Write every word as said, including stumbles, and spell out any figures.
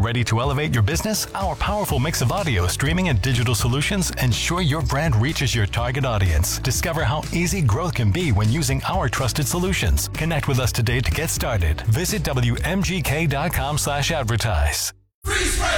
Ready to elevate your business? Our powerful mix of audio, streaming, and digital solutions ensure your brand reaches your target audience. Discover how easy growth can be when using our trusted solutions. Connect with us today to get started. Visit W M G K dot com slash advertise. Freeze frame!